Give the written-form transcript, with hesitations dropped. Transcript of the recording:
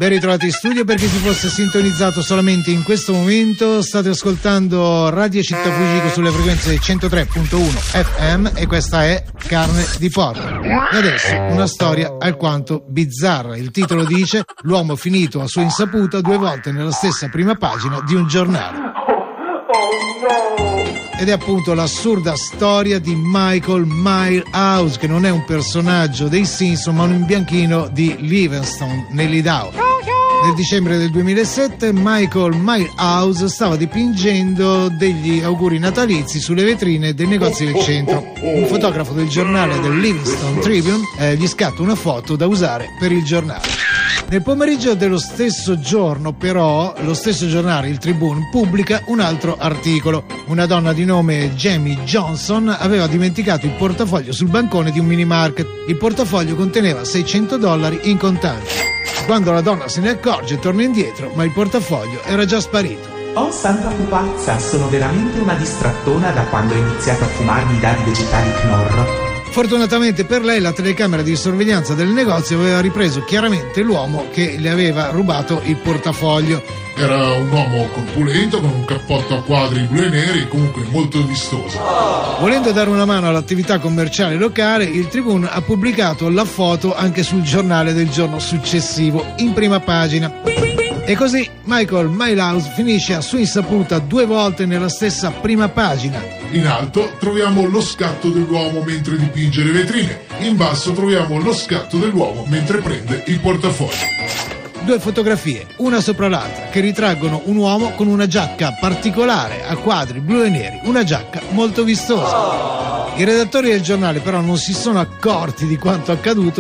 Ben ritrovati in studio. Per chi si fosse sintonizzato solamente in questo momento, state ascoltando Radio Città Fujiko sulle frequenze 103.1 FM e questa è Carne di Porco. E adesso una storia alquanto bizzarra. Il titolo dice: l'uomo finito a sua insaputa 2 volte nella stessa prima pagina di un giornale. Ed è appunto l'assurda storia di Michael Milhouse, che non è un personaggio dei Simpson ma un imbianchino di Livingston nell'Idaho. Nel dicembre del 2007 Michael Milhouse stava dipingendo degli auguri natalizi sulle vetrine dei negozi del centro. Un fotografo del giornale del Livingston Tribune gli scatta una foto da usare per il giornale. Nel pomeriggio dello stesso giorno, però, lo stesso giornale, il Tribune, pubblica un altro articolo. Una donna di nome Jamie Johnson aveva dimenticato il portafoglio sul bancone di un mini market. Il portafoglio conteneva $600 in contanti. Quando la donna se ne accorge, torna indietro, ma il portafoglio era già sparito. Oh santa pupazza, sono veramente una distrattona da quando ho iniziato a fumarmi i dadi vegetali Knorr. Fortunatamente per lei la telecamera di sorveglianza del negozio aveva ripreso chiaramente l'uomo che le aveva rubato il portafoglio. Era un uomo corpulento con un cappotto a quadri blu e neri, comunque molto vistoso. Volendo dare una mano all'attività commerciale locale, il Tribune ha pubblicato la foto anche sul giornale del giorno successivo, in prima pagina. E così Michael Milhouse finisce a sua insaputa 2 volte nella stessa prima pagina. In alto troviamo lo scatto dell'uomo mentre dipinge le vetrine, in basso troviamo lo scatto dell'uomo mentre prende il portafoglio. 2 fotografie, una sopra l'altra, che ritraggono un uomo con una giacca particolare a quadri blu e neri, una giacca molto vistosa. I redattori del giornale però non si sono accorti di quanto accaduto